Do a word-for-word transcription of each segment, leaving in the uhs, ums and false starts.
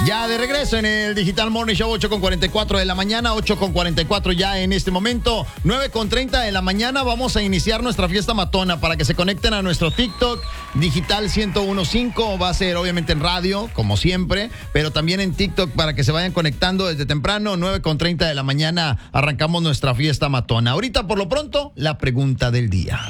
Ya de regreso en el Digital Morning Show, ocho con cuarenta y cuatro de la mañana, ocho con cuarenta y cuatro ya en este momento, nueve con treinta de la mañana. Vamos a iniciar nuestra fiesta matona para que se conecten a nuestro TikTok Digital ciento uno punto cinco. Va a ser obviamente en radio, como siempre, pero también en TikTok para que se vayan conectando desde temprano. Nueve con treinta de la mañana arrancamos nuestra fiesta matona. Ahorita, por lo pronto, la pregunta del día.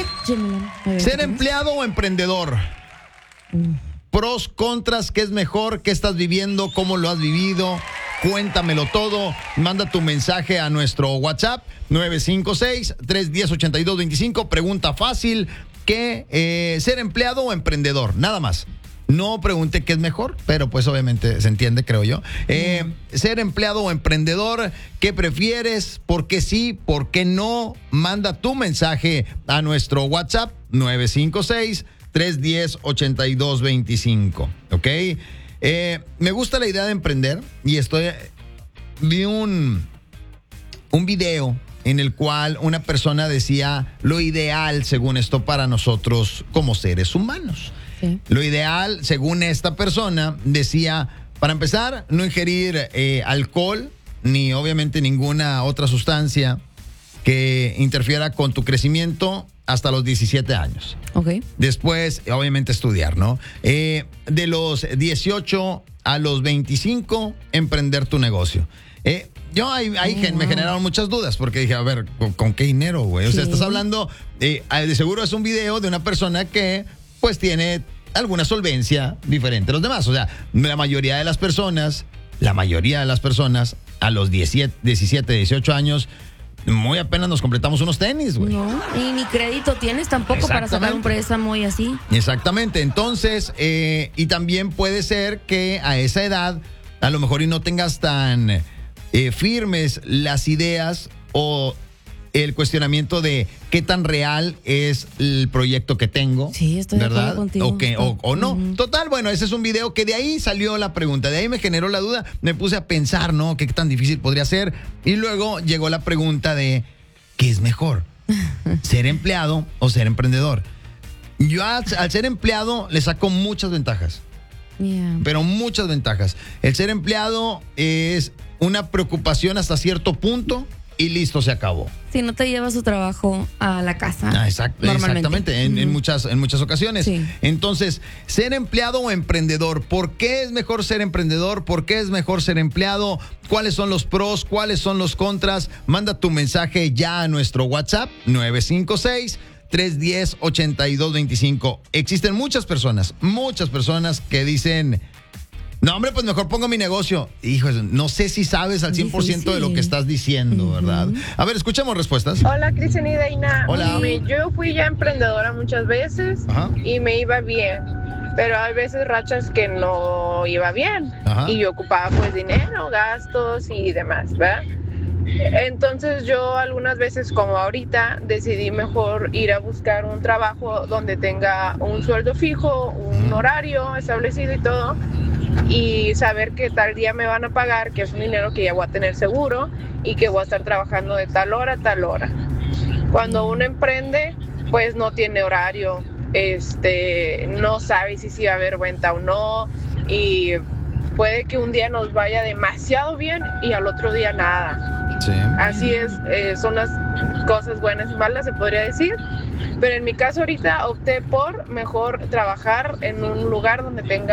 ¿Ser empleado o emprendedor? Mm. Pros, contras, ¿qué es mejor? ¿Qué estás viviendo? ¿Cómo lo has vivido? Cuéntamelo todo. Manda tu mensaje a nuestro WhatsApp nueve cinco seis, tres uno cero, ocho dos dos cinco. Pregunta fácil. ¿Qué, eh, ser empleado o emprendedor? Nada más. No pregunte qué es mejor, pero pues obviamente se entiende, creo yo. Eh, ser empleado o emprendedor, ¿qué prefieres? ¿Por qué sí? ¿Por qué no? Manda tu mensaje a nuestro WhatsApp nueve cinco seis, tres uno cero, ocho dos dos cinco. ¿Ok? Eh, me gusta la idea de emprender y estoy... Vi un, un video en el cual una persona decía lo ideal, según esto, para nosotros como seres humanos. Sí. Lo ideal, según esta persona, decía, para empezar, no ingerir eh, alcohol, ni obviamente ninguna otra sustancia que interfiera con tu crecimiento hasta los diecisiete años. Okay. Después, obviamente, estudiar, ¿no? Eh, de los dieciocho a los veinticinco, emprender tu negocio. Eh, yo ahí, ahí oh, me generaron muchas dudas porque dije, a ver, ¿con, con qué dinero, güey? O sea, sí. Estás hablando, eh, de seguro es un video de una persona que pues tiene alguna solvencia diferente a los demás. O sea, la mayoría de las personas, la mayoría de las personas a los diecisiete, dieciocho años, muy apenas nos completamos unos tenis, güey. No, y ni crédito tienes tampoco para sacar un préstamo y así. Exactamente, entonces, eh, y también puede ser que a esa edad, a lo mejor y no tengas tan eh, firmes las ideas o el cuestionamiento de qué tan real es el proyecto que tengo. Sí, estoy ¿verdad? de acuerdo contigo. O, que, o, o no. Uh-huh. Total, bueno, ese es un video que de ahí salió la pregunta. De ahí me generó la duda. Me puse a pensar, ¿no? ¿Qué tan difícil podría ser? Y luego llegó la pregunta de ¿qué es mejor? ¿Ser empleado o ser emprendedor? Yo al, al ser empleado le saco muchas ventajas. Yeah. Pero muchas ventajas. El ser empleado es una preocupación hasta cierto punto y listo, se acabó. Si no te lleva su trabajo a la casa. Ah, exact, exactamente, en, uh-huh. en, muchas, en muchas ocasiones. Sí. Entonces, ser empleado o emprendedor, ¿por qué es mejor ser emprendedor? ¿Por qué es mejor ser empleado? ¿Cuáles son los pros? ¿Cuáles son los contras? Manda tu mensaje ya a nuestro WhatsApp nueve cinco seis, tres uno cero, ocho dos dos cinco. Existen muchas personas, muchas personas que dicen... No, hombre, pues mejor pongo mi negocio. Hijo, no sé si sabes al cien por ciento de lo que estás diciendo, uh-huh. ¿verdad? A ver, escuchemos respuestas. Hola, Cristian y Daina. Hola. Me, yo fui ya emprendedora muchas veces. Ajá. Y me iba bien. Pero hay veces rachas que no iba bien. Ajá. Y yo ocupaba pues dinero, gastos y demás, ¿verdad? Entonces yo algunas veces, como ahorita, decidí mejor ir a buscar un trabajo donde tenga un sueldo fijo, un horario establecido y todo, y saber que tal día me van a pagar, que es un dinero que ya voy a tener seguro y que voy a estar trabajando de tal hora a tal hora. Cuando uno emprende, pues no tiene horario, este, no sabe si sí va a haber venta o no, y puede que un día nos vaya demasiado bien y al otro día nada. Sí. Así es, eh, son las cosas buenas y malas, se podría decir. Pero en mi caso ahorita opté por mejor trabajar en un lugar donde tenga